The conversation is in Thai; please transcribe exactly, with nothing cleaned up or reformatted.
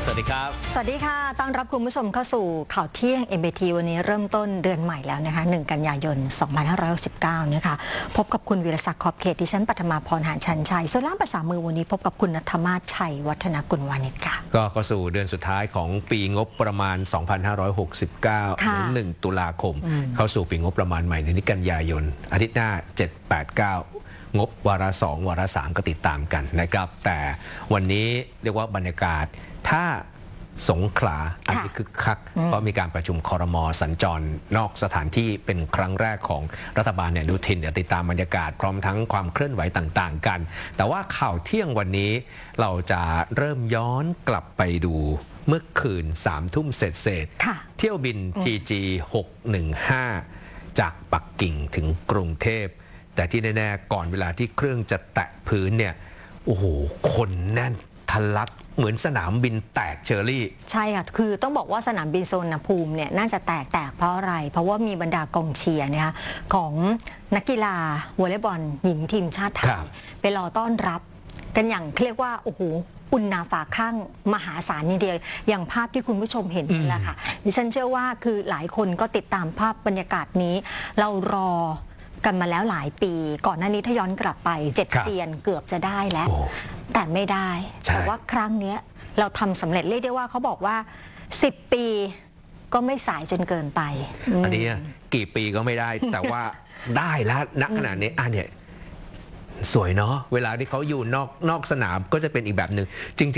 สวัสดีครับสวัสดีค่ะต้อนรับคุณผู้ชมเข้าสู่ข่าวเที่ยง เอ็ม บี ที วันนี้เริ่มต้นเดือนใหม่แล้วนะคะหนึ่งกันยายนสองพันห้าร้อยหกสิบเก้านะคะพบกับคุณวิรศักดิ์ขอบเขตดิฉันปัทมาพรหานชันชัยส่วนล่ามภาษามือวันนี้พบกับคุณณัฐมาศชัยวัฒนกุลวานิชค่ะก็เข้าสู่เดือนสุดท้ายของปีงบประมาณสองพันห้าร้อยหกสิบเก้าถึงหนึ่งตุลาคมเข้าสู่ปีงบประมาณใหม่ในกันยายนอาทิตย์หน้าเจ็ด แปด เก้างบวาระสองวาระสามก็ติดตามกันนะครับแต่วันนี้เรียกว่าบรรยากาศถ้าสงขลาอันนี้คึกคักเพราะมีการประชุมครม.สัญจรนอกสถานที่เป็นครั้งแรกของรัฐบาลเนี่ยดูทินเดี๋ยวติดตามบรรยากาศพร้อมทั้งความเคลื่อนไหวต่างๆกันแต่ว่าข่าวเที่ยงวันนี้เราจะเริ่มย้อนกลับไปดูเมื่อคืนสามทุ่มเศษๆเที่ยวบิน ที จี หกหนึ่งห้า จากปักกิ่งถึงกรุงเทพแต่ที่แน่ๆก่อนเวลาที่เครื่องจะแตะพื้นเนี่ยโอ้โหคนแน่นทะลักเหมือนสนามบินแตกเชอรี่ใช่ค่ะคือต้องบอกว่าสนามบินสุวรรณภูมิเนี่ยน่าจะแตกแตกเพราะอะไรเพราะว่ามีบรรดากองเชียร์เนี่ยของนักกีฬาวอลเลย์บอลหญิงทีมชาติไทยไปรอต้อนรับกันอย่างเรียกว่าโอ้โหอุ่นหนาฝาข้างมหาศาลนี่เดียวอย่างภาพที่คุณผู้ชมเห็นนี่แหละค่ะดิฉันเชื่อว่าคือหลายคนก็ติดตามภาพบรรยากาศนี้เรารอกันมาแล้วหลายปีก่อนหน้านี้ถ้าย้อนกลับไปเจ็ดเซียนเกือบจะได้แล้วแต่ไม่ได้แต่ว่าครั้งนี้เราทำสำเร็จเรียกได้ว่าเขาบอกว่าสิบปีก็ไม่สายจนเกินไปอันนี้กี่ปีก็ไม่ได้แต่ว่าได้แล้วณขณะนี้อ่ะเนี่ยสวยเนาะเวลาที่เขาอยู่นอกนอกสนามก็จะเป็นอีกแบบหนึ่งจริง